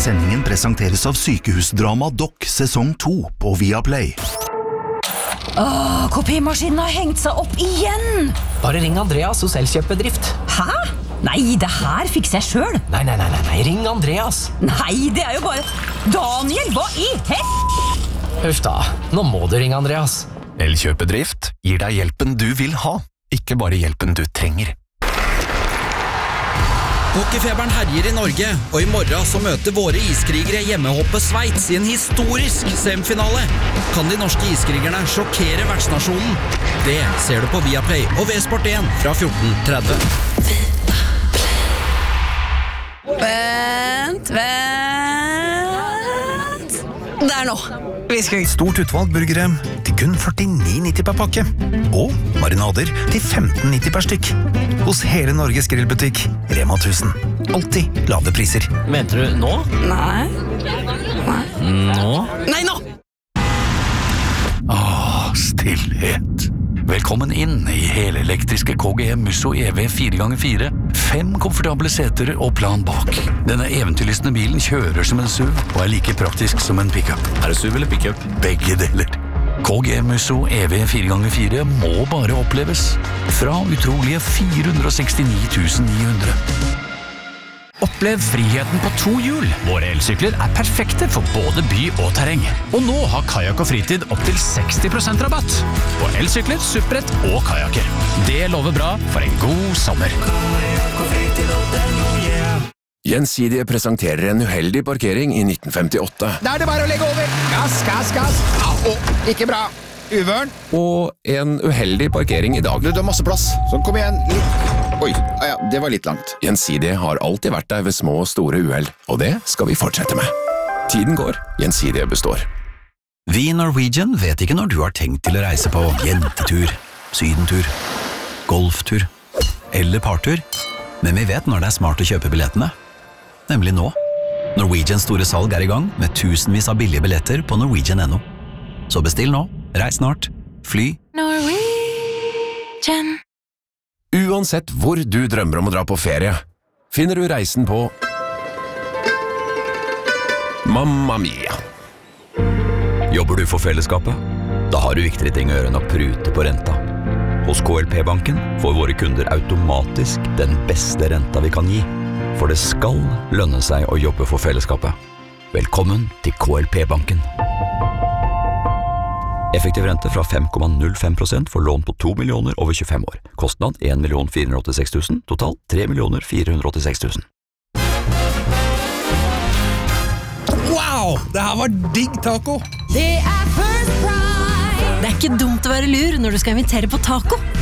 Sendingen presenteres av Sykehusdrama Doc sesong 2 på Viaplay. Kopimaskinen har hengt seg opp igjen! Bare ring Andreas hos Elkjøpbedrift. Hæ? Nei, det her fikser jeg selv. Nei, ring Andreas. Nei, det er jo bare... Daniel, hva i Huff da, nå må du ringe Andreas. Elkjøpedrift gir deg hjelpen du vil ha, ikke bare hjelpen du trenger. Hockeyfeberen herjer i Norge, og i morgen så møter våre iskrigere hjemmehoppet Sveits i en historisk semifinale. Kan de norske iskrigerne sjokkere vertsnasjonen? Det ser du på Viaplay og V-Sport1 fra 14:30. Vent. Der nå. Stort utvalg burgere til kun 49,90 per pakke. Og marinader til 15,90 per stykk. Hos hele Norges grillbutikk, Rema 1000. Alltid lave priser. Mente du nå? Nei. Nå? Nei, nå! Stillhet. Velkommen inn i helelektriske KGM Musso EV 4x4. 5 komfortable seter og plan bak. Denne eventyrlystne bilen kjører som en SUV og er like praktisk som en pickup. Er det SUV eller pickup? Begge deler. KGM Musso EV 4x4 må bare oppleves. Fra utrolige 469.900. Opplev friheten på 2 hjul. Våre elsykler er perfekte for både by og terreng. Og nå har Kajak og Fritid opp til 60% rabatt på elsykler, supprett og kajaker. Det lover bra for en god sommer. Gjensidige presenterer en uheldig parkering i 1958. Da er det bare å legge over. Gass. Ikke bra. Uvørn. Og en uheldig parkering i dag. Du har masse plass. Så kom igjen. Oi, ja, det var litt langt. Gjensidige har alltid vært der ved små og store uheld, og det skal vi fortsette med. Tiden går, Gjensidige består. Vi i Norwegian vet ikke når du har tenkt til å reise på jentetur, sydentur, golftur eller partur, men vi vet når det er smart å kjøpe billettene. Nemlig nå. Norwegians store salg er i gang med tusenvis av billige billetter på Norwegian.no. Så bestill nå, reis snart, fly. Norwegian. Uansett hvor du drømmer om å dra på ferie, finner du reisen på Mamma Mia. Jobber du for fellesskapet? Da har du viktigere ting å gjøre enn å prute på renta. Hos KLP-banken får våre kunder automatisk den beste renta vi kan gi. For det skal lønne seg å jobbe for fellesskapet. Velkommen til KLP-banken. Effektiv rente fra 5,05% for lån på 2 millioner over 25 år. Kostnad 1.486 000, total 3.486 000. Wow, det her var digg taco. Det er First Price! Det er ikke dumt å være lur når du skal invitere på taco.